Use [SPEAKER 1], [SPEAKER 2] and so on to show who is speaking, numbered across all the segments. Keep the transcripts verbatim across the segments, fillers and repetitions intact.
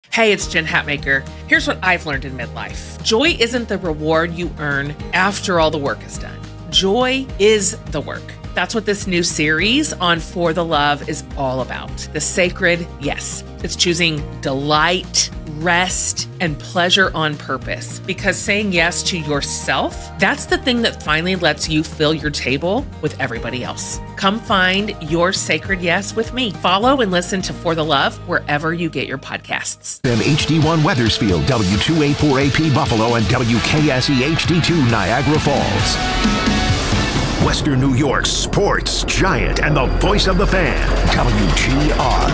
[SPEAKER 1] Hey, it's Jen Hatmaker. Here's what I've learned in midlife. Joy isn't the reward you earn after all the work is done. Joy is the work. That's what this new series on For the Love is all about. The sacred yes. It's choosing delight, rest, and pleasure on purpose. Because saying yes to yourself, that's the thing that finally lets you fill your table with everybody else. Come find your sacred yes with me. Follow and listen to For the Love wherever you get your podcasts.
[SPEAKER 2] M H D one Weathersfield, W two eighty-four A P Buffalo, and W K S E H D two Niagara Falls. Western New York's sports giant and the voice of the fan, W G R.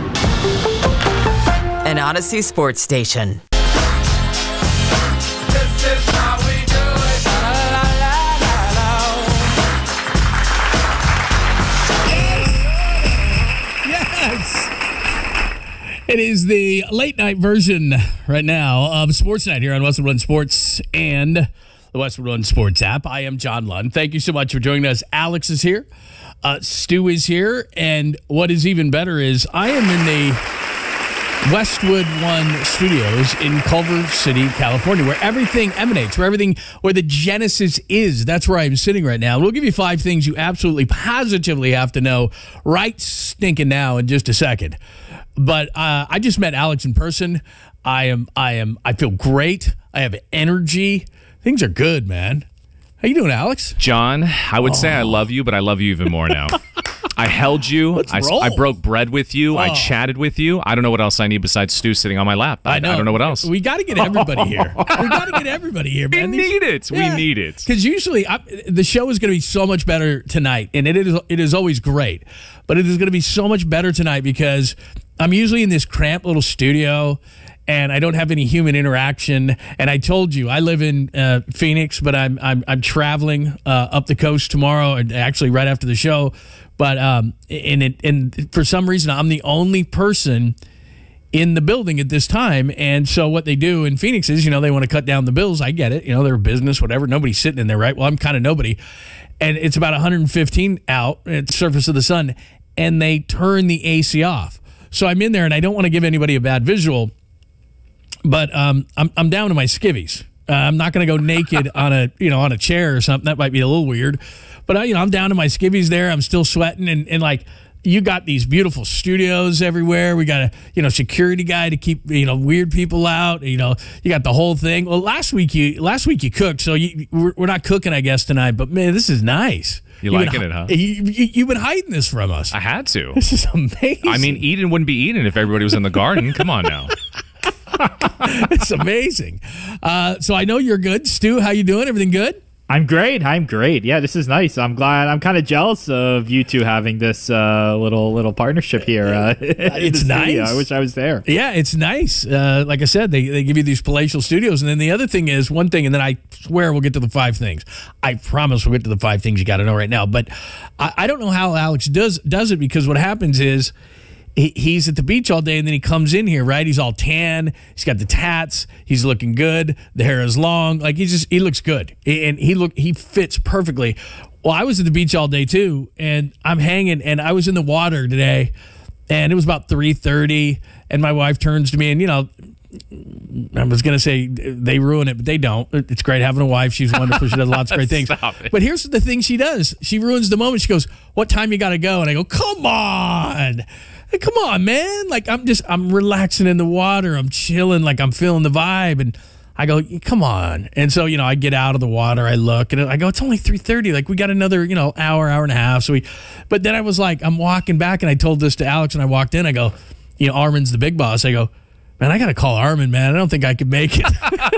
[SPEAKER 3] An Odyssey sports station.
[SPEAKER 4] This is how we do it. La, la, la, la, la.
[SPEAKER 5] Yes! It is the late night version right now of Sports Night here on Westwood One Sports and the Westwood One Sports app. I am John Lund. Thank you so much for joining us. Alex is here. Uh, Stu is here. And what is even better is I am in the Westwood One Studios in Culver City, California, where everything emanates, where everything, where the genesis is. That's where I'm sitting right now. We'll give you five things you absolutely, positively have to know right stinking now in just a second. But uh, I just met Alex in person. I am, I am, I feel great. I have energy. Things are good, man. How you doing, Alex?
[SPEAKER 6] John, I would oh. say I love you, but I love you even more now. I held you.
[SPEAKER 5] Let's
[SPEAKER 6] I,
[SPEAKER 5] roll.
[SPEAKER 6] I broke bread with you. Oh. I chatted with you. I don't know what else I need besides Stu sitting on my lap. I,
[SPEAKER 5] I know.
[SPEAKER 6] I don't know what else.
[SPEAKER 5] We got to get everybody here. We got to get everybody here, man.
[SPEAKER 6] We need it. Yeah. We need it.
[SPEAKER 5] Because usually I, the show is going to be so much better tonight, and it is it is always great. But it is going to be so much better tonight because I'm usually in this cramped little studio, and I don't have any human interaction. And I told you I live in uh, Phoenix, but I'm I'm I'm traveling uh, up the coast tomorrow, and actually right after the show. But um, and it and for some reason I'm the only person in the building at this time. And so what they do in Phoenix is, you know, they want to cut down the bills. I get it. You know, they're a business, whatever. Nobody's sitting in there, right? Well, I'm kind of nobody. And it's about one hundred fifteen out at the surface of the sun, and they turn the A C off. So I'm in there, and I don't want to give anybody a bad visual. But um, I'm I'm down to my skivvies. Uh, I'm not going to go naked on a you know on a chair or something. That might be a little weird. But I, you know I'm down to my skivvies there. I'm still sweating, and, and like you got these beautiful studios everywhere. We got a you know security guy to keep you know weird people out. You know you got the whole thing. Well, last week you last week you cooked, so you, we're, we're not cooking, I guess, tonight. But man, this is nice.
[SPEAKER 6] You
[SPEAKER 5] You've
[SPEAKER 6] liking
[SPEAKER 5] been,
[SPEAKER 6] it, huh?
[SPEAKER 5] You, you, you've been hiding this from us.
[SPEAKER 6] I had to.
[SPEAKER 5] This is amazing.
[SPEAKER 6] I mean, Eden wouldn't be Eden if everybody was in the garden. Come on now.
[SPEAKER 5] It's amazing. Uh, so I know you're good. Stu, how you doing? Everything good?
[SPEAKER 7] I'm great. I'm great. Yeah, this is nice. I'm glad. I'm kind of jealous of you two having this uh, little little partnership here. Uh,
[SPEAKER 5] it's nice.
[SPEAKER 7] I wish I was there.
[SPEAKER 5] Yeah, it's nice. Uh, like I said, they, they give you these palatial studios. And then the other thing is one thing, and then I swear we'll get to the five things. I promise we'll get to the five things you got to know right now. But I, I don't know how Alex does does it, because what happens is he's at the beach all day, and then he comes in here, right? He's all tan. He's got the tats. He's looking good. The hair is long. Like, he just, he looks good. And he look, he fits perfectly. Well, I was at the beach all day too, and I'm hanging, and I was in the water today, and it was about three thirty, and my wife turns to me, and, you know, I was going to say they ruin it, but they don't. It's great having a wife. She's wonderful. She does lots of great things. But here's the thing she does. She ruins the moment. She goes, "What time you got to go?" And I go, "Come on. Hey, come on, man." Like, I'm just, I'm relaxing in the water. I'm chilling. Like, I'm feeling the vibe. And I go, "Come on." And so, you know, I get out of the water. I look, and I go, "It's only three thirty. Like, we got another, you know, hour, hour and a half." So we, but then I was like, I'm walking back, and I told this to Alex, and I walked in. I go, you know, Armin's the big boss. I go, "Man, I got to call Armin, man. I don't think I could make it."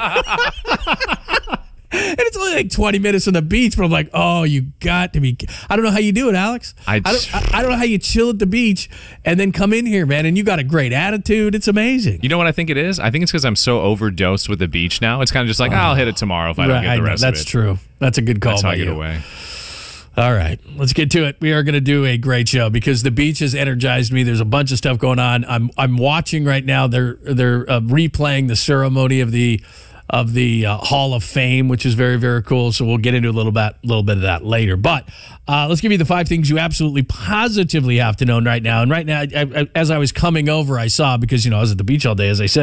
[SPEAKER 5] And it's only like twenty minutes on the beach, but I'm like, oh, you got to be. I don't know how you do it, Alex. I, I, don't, I, I don't know how you chill at the beach and then come in here, man, and you got a great attitude. It's amazing.
[SPEAKER 6] You know what I think it is? I think it's because I'm so overdosed with the beach now. It's kind of just like, oh, I'll hit it tomorrow if I don't
[SPEAKER 5] right,
[SPEAKER 6] get the rest
[SPEAKER 5] I know,
[SPEAKER 6] of it.
[SPEAKER 5] That's true. That's a good call.
[SPEAKER 6] That's how
[SPEAKER 5] by
[SPEAKER 6] I get
[SPEAKER 5] you.
[SPEAKER 6] away.
[SPEAKER 5] All right, let's get to it. We are going to do a great show because the beach has energized me. There's a bunch of stuff going on. I'm I'm watching right now. They're they're uh, replaying the ceremony of the of the uh, Hall of Fame, which is very, very cool. So we'll get into a little bit little bit of that later. But uh, let's give you the five things you absolutely positively have to know right now. And right now, I, I, as I was coming over, I saw, because you know I was at the beach all day, as I said.